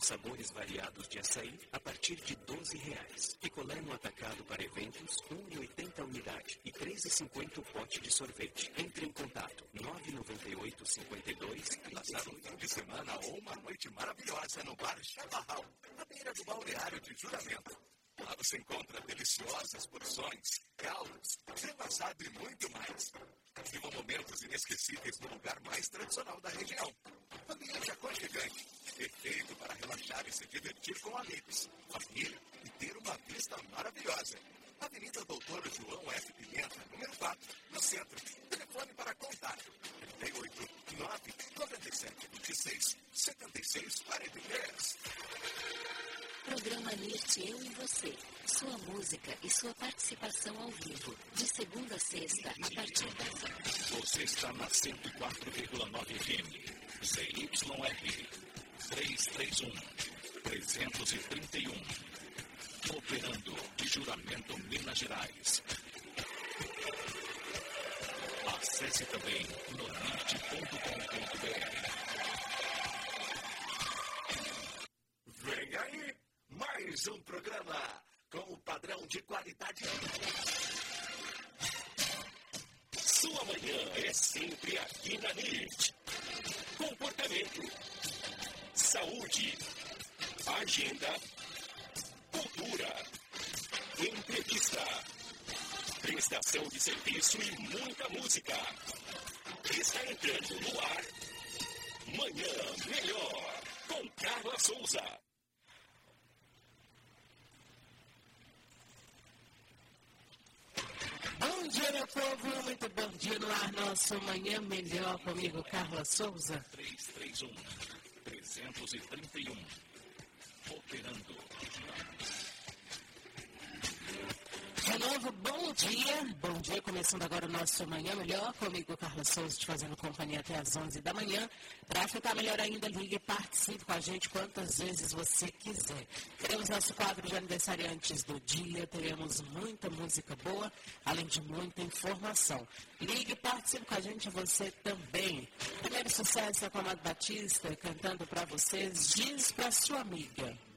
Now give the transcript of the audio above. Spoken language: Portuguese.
sabores variados de açaí a partir de R$ 12,00. Picolé no atacado para eventos, R$ 1,80 a unidade e R$ 3,50 o pote de sorvete. Entre em contato, 998-52... Passar um fim de semana ou uma noite maravilhosa no Bar Chaparral, na beira do balneário de Juramento. Lá você encontra deliciosas porções, caldos, frango assado e muito mais. Vivam momentos inesquecíveis no lugar mais tradicional da região. Ambiente aconchegante, perfeito para relaxar e se divertir com amigos, família e ter uma vista maravilhosa. Avenida Doutor João F. Pimenta, número 4, no centro. Telefone para contato: 38 997 26 76 43. Programa NIRT Eu e Você. Sua música e sua participação ao vivo. De segunda a sexta, a partir das 11. Você está na 104,9 FM. ZYR 331. Operando de Juramento, Minas Gerais. Acesse também no nirt.com.br. Vem aí, mais um programa com o padrão de qualidade. Sua manhã é sempre aqui na NIRT. Comportamento, saúde, agenda, cultura, entrevista, prestação de serviço e muita música. Está entrando no ar Manhã Melhor com Carla Souza. Bom dia, meu povo, muito bom dia no ar, nosso Manhã Melhor, comigo, Carla Souza. 331. Operando. De novo, bom dia, começando agora o nosso Manhã Melhor, comigo, Carla Souza, te fazendo companhia até às 11 da manhã. Para ficar melhor ainda, ligue e participe com a gente quantas vezes você quiser. Teremos nosso quadro de aniversariantes do dia, teremos muita música boa, além de muita informação. Ligue e participe com a gente, você também. Primeiro sucesso é com Amado Batista, cantando para vocês, Diz Pra Sua Amiga.